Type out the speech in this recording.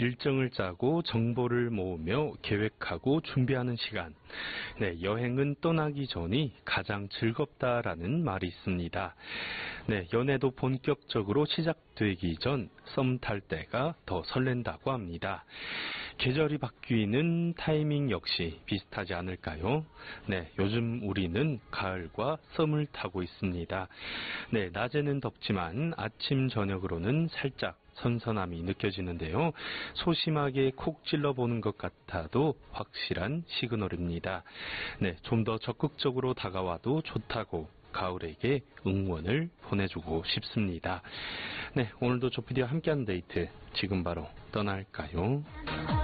일정을 짜고 정보를 모으며 계획하고 준비하는 시간. 네, 여행은 떠나기 전이 가장 즐겁다라는 말이 있습니다. 네, 연애도 본격적으로 시작되기 전 썸 탈 때가 더 설렌다고 합니다. 계절이 바뀌는 타이밍 역시 비슷하지 않을까요? 네, 요즘 우리는 가을과 썸을 타고 있습니다. 네, 낮에는 덥지만 아침 저녁으로는 살짝 선선함이 느껴지는데요. 소심하게 콕 찔러보는 것 같아도 확실한 시그널입니다. 네, 좀 더 적극적으로 다가와도 좋다고 가을에게 응원을 보내주고 싶습니다. 네, 오늘도 조피디와 함께하는 데이트 지금 바로 떠날까요?